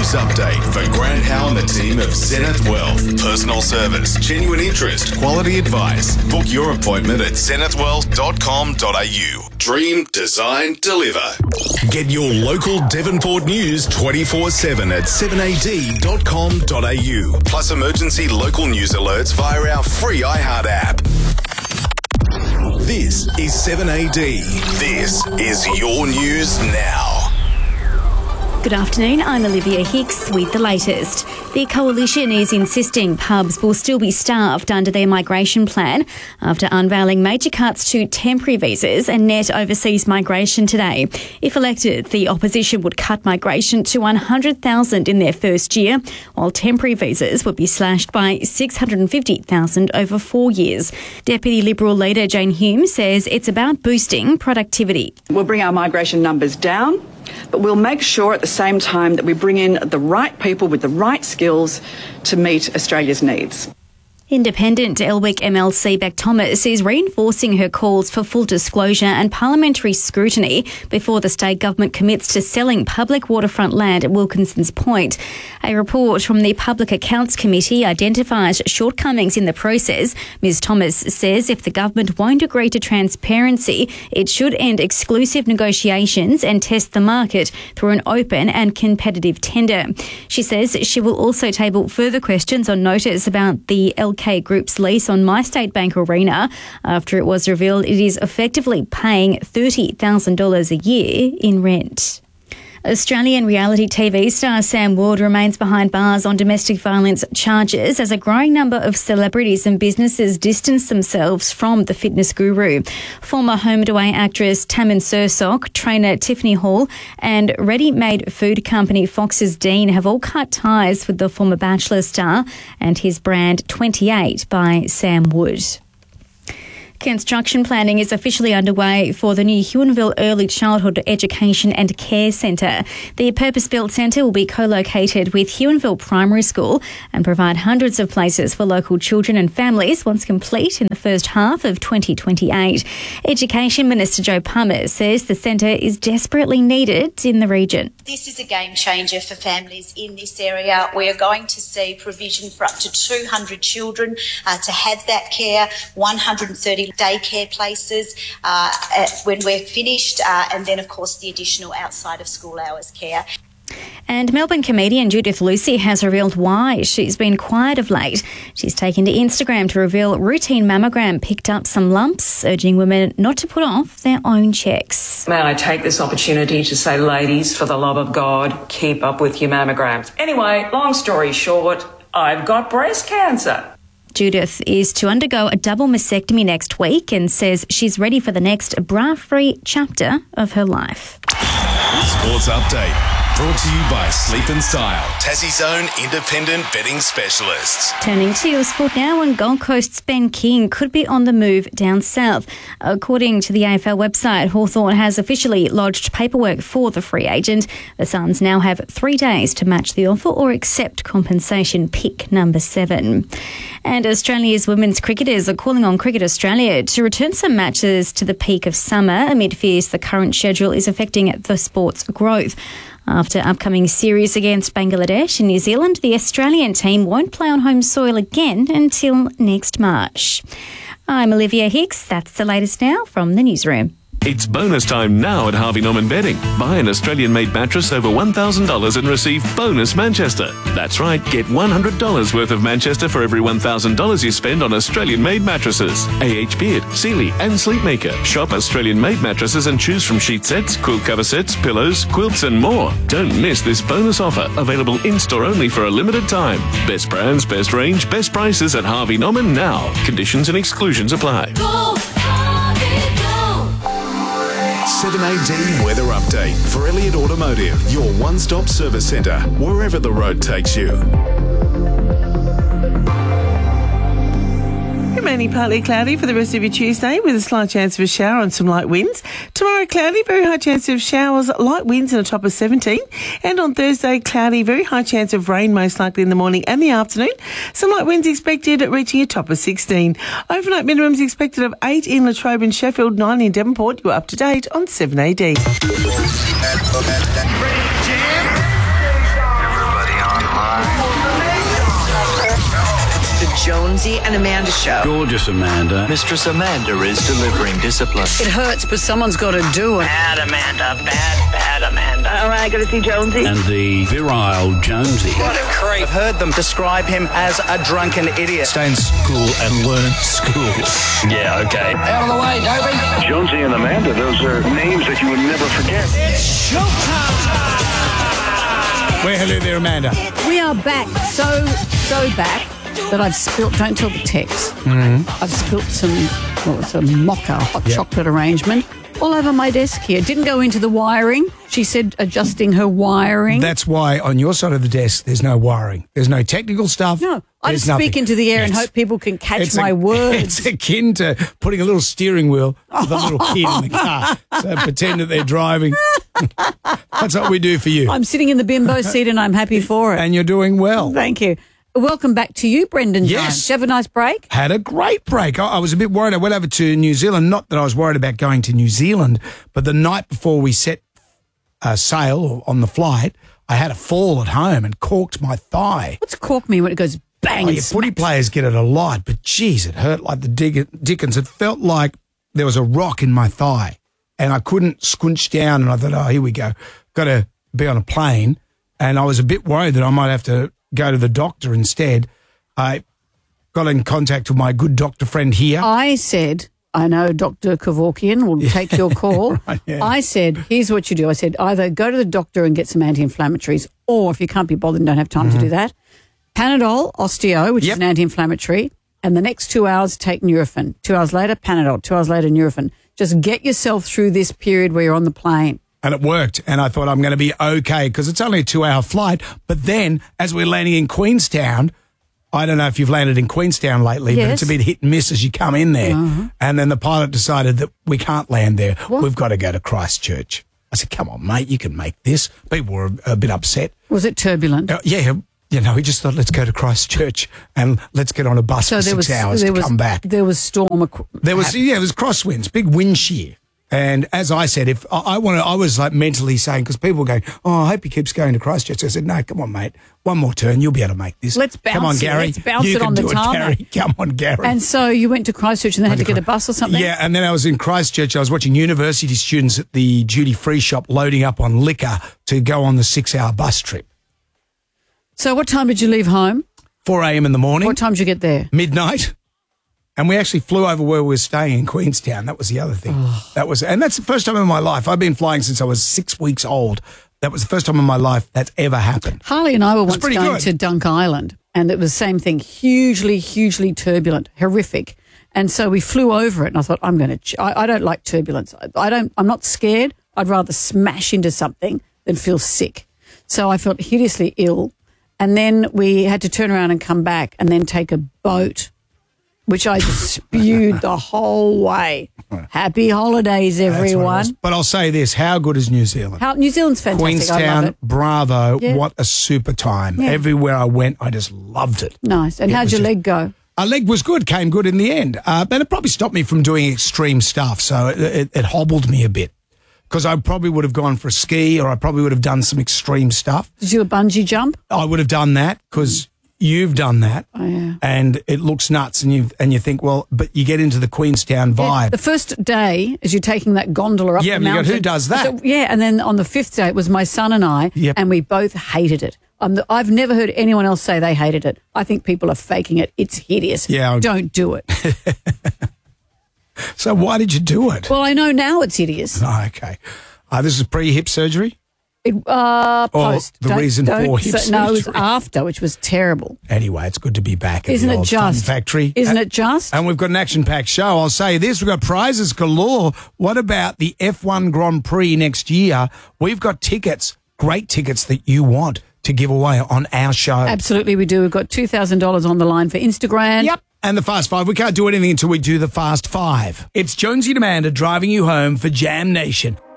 Sports Update for Grant Howe and the team of Zenith Wealth. Personal service, genuine interest, quality advice. Book your appointment at zenithwealth.com.au. Dream, design, deliver. Get your local Devonport news 24/7 at 7ad.com.au. Plus emergency local news alerts via our free iHeart app. This is 7AD. This is your news now. Good afternoon, I'm Olivia Hicks with the latest. The Coalition is insisting pubs will still be staffed under their migration plan after unveiling major cuts to temporary visas and net overseas migration today. If elected, the opposition would cut migration to 100,000 in their first year, while temporary visas would be slashed by 650,000 over 4 years. Deputy Liberal leader Jane Hume says it's about boosting productivity. We'll bring our migration numbers down, but we'll make sure at the same time that we bring in the right people with the right skills to meet Australia's needs. Independent Elwick MLC Beck Thomas is reinforcing her calls for full disclosure and parliamentary scrutiny before the state government commits to selling public waterfront land at Wilkinson's Point. A report from the Public Accounts Committee identifies shortcomings in the process. Ms Thomas says if the government won't agree to transparency, it should end exclusive negotiations and test the market through an open and competitive tender. She says she will also table further questions on notice about the LK Group's lease on MyState Bank Arena after it was revealed it is effectively paying $30,000 a year in rent. Australian reality TV star Sam Wood remains behind bars on domestic violence charges as a growing number of celebrities and businesses distance themselves from the fitness guru. Former Home and Away actress Tammin Sursok, trainer Tiffany Hall and ready-made food company Fox's Dean have all cut ties with the former Bachelor star and his brand 28 by Sam Wood. Construction planning is officially underway for the new Huonville Early Childhood Education and Care Centre. The purpose-built centre will be co-located with Huonville Primary School and provide hundreds of places for local children and families once complete in the first half of 2028. Education Minister Joe Palmer says the centre is desperately needed in the region. This is a game changer for families in this area. We are going to see provision for up to 200 children to have that care, 130 daycare places when we're finished, and then, of course, the additional outside of school hours care. And Melbourne comedian Judith Lucy has revealed why she's been quiet of late. She's taken to Instagram to reveal routine mammogram picked up some lumps, urging women not to put off their own checks. May I take this opportunity to say, ladies, for the love of God, keep up with your mammograms. Anyway, long story short, I've got breast cancer. Judith is to undergo a double mastectomy next week and says she's ready for the next bra-free chapter of her life. Sports Update. Brought to you by Sleep and Style, Tassie's own independent bedding specialists. Turning to your sport now, and Gold Coast's Ben King could be on the move down south. According to the AFL website, Hawthorn has officially lodged paperwork for the free agent. The Suns now have 3 days to match the offer or accept compensation pick number 7. And Australia's women's cricketers are calling on Cricket Australia to return some matches to the peak of summer amid fears the current schedule is affecting the sport's growth. After upcoming series against Bangladesh and New Zealand, the Australian team won't play on home soil again until next March. I'm Olivia Hicks. That's the latest now from the newsroom. It's bonus time now at Harvey Norman Bedding. Buy an Australian-made mattress over $1,000 and receive bonus Manchester. That's right, get $100 worth of Manchester for every $1,000 you spend on Australian-made mattresses. AH Beard, Sealy and Sleepmaker. Shop Australian-made mattresses and choose from sheet sets, quilt cover sets, pillows, quilts and more. Don't miss this bonus offer, available in-store only for a limited time. Best brands, best range, best prices at Harvey Norman now. Conditions and exclusions apply. 7AD Weather Update for Elliott Automotive, your one-stop service centre, wherever the road takes you. Mainly partly cloudy for the rest of your Tuesday with a slight chance of a shower and some light winds. Tomorrow cloudy, very high chance of showers, light winds and a top of 17. And on Thursday cloudy, very high chance of rain most likely in the morning and the afternoon. Some light winds expected reaching a top of 16. Overnight minimums expected of 8 in Latrobe and Sheffield, 9 in Devonport. You're up to date on 7AD. Jonesy and Amanda Show. Gorgeous Amanda. Mistress Amanda is delivering discipline. It hurts, but someone's got to do it. Bad Amanda. Bad Amanda. All right, got to see Jonesy. And the virile Jonesy. What a creep. I've heard them describe him as a drunken idiot. Stay in school and learn school. Yeah, okay. Out of the way, Dopey. Jonesy and Amanda, those are names that you would never forget. It's showtime! Well, hello there, Amanda. We are back, so back that I've spilt, don't tell the text, I've spilt some mocha hot chocolate arrangement all over my desk here. Didn't go into the wiring. She said adjusting her wiring. That's why on your side of the desk there's no wiring. There's no technical stuff. No, I There's just nothing. speak into the air and hope people can catch my words. It's akin to putting a little steering wheel with a little kid in the car. So pretend that they're driving. That's what we do for you. I'm sitting in the bimbo seat and I'm happy for it. And you're doing well. Thank you. Welcome back to you, Brendan. Yes. Jones. Did you have a nice break? Had a great break. I was a bit worried. I went over to New Zealand. Not that I was worried about going to New Zealand, but the night before we set sail on the flight, I had a fall at home and corked my thigh. What's cork mean when it goes bang? Oh, and yeah, footy smacks? players get it a lot, but geez, it hurt like the dickens. It felt like there was a rock in my thigh and I couldn't squinch down, and I thought, oh, here we go. Got to be on a plane, and I was a bit worried that I might have to go to the doctor instead. I got in contact with my good doctor friend here. I said, I know Dr. Kevorkian will take your call. Right, yeah. I said, here's what you do. I said, either go to the doctor and get some anti-inflammatories, or if you can't be bothered and don't have time to do that, Panadol, Osteo, which is an anti-inflammatory, and the next 2 hours take Nurofen. 2 hours later, Panadol. 2 hours later, Nurofen. Just get yourself through this period where you're on the plane. And it worked, and I thought I'm going to be okay because it's only a 2-hour flight. But then, as we're landing in Queenstown, I don't know if you've landed in Queenstown lately, but it's a bit hit and miss as you come in there. And then the pilot decided that we can't land there. What? We've got to go to Christchurch. I said, come on, mate, you can make this. People were a bit upset. Was it turbulent? Yeah. You know, we just thought, let's go to Christchurch and let's get on a bus for 6 hours to come back. There was storm. It was crosswinds, big wind shear. And as I said, if I was like mentally saying, because people were going, oh, I hope he keeps going to Christchurch. I said, no, come on, mate. One more turn, you'll be able to make this. Let's bounce Come on, Gary. Let's bounce you it can on the do tarmac. Gary. Come on, Gary. And so you went to Christchurch and then had to get a bus or something? Yeah, and then I was in Christchurch. I was watching university students at the duty-free shop loading up on liquor to go on the 6-hour bus trip. So what time did you leave home? 4 a.m. in the morning. What time did you get there? Midnight. And we actually flew over where we were staying in Queenstown. That was the other thing. And that's the first time in my life. I've been flying since I was 6 weeks old. That was the first time in my life that's ever happened. Harley and I were once pretty going good. to Dunk Island, and it was the same thing, hugely, hugely turbulent, horrific. And so we flew over it, and I thought, I don't like turbulence. I'm not scared. I'd rather smash into something than feel sick. So I felt hideously ill. And then we had to turn around and come back and then take a boat, which I just spewed the whole way. Happy holidays, everyone. But I'll say this, how good is New Zealand? New Zealand's fantastic. I love Queenstown, it. bravo, Yeah. what a super time. Yeah. Everywhere I went, I just loved it. Nice. And how'd your leg go? Our leg was good, came good in the end. But it probably stopped me from doing extreme stuff, so it hobbled me a bit. Because I probably would have gone for a ski, or I probably would have done some extreme stuff. Did you do a bungee jump? I would have done that because you've done that. Oh, yeah. And it looks nuts, and you think, well, but you get into the Queenstown vibe. Yeah, the first day, as you're taking that gondola up the but you mountain. go, who does that? So, and then on the 5th day, it was my son and I, and we both hated it. I've never heard anyone else say they hated it. I think people are faking it. It's hideous. Yeah. Don't do it. So why did you do it? Well, I know now it's hideous. Oh, okay. This is pre-hip surgery? Post. the reason for hip surgery? No, it was after, which was terrible. Anyway, it's good to be back at Isn't the it old just? Fun Factory. Isn't it just? And we've got an action-packed show. I'll say this, we've got prizes galore. What about the F1 Grand Prix next year? We've got tickets, great tickets that you want to give away on our show. Absolutely, we do. We've got $2,000 on the line for Instagram. Yep. And the Fast Five. We can't do anything until we do the Fast Five. It's Jonesy and Amanda driving you home for Jam Nation.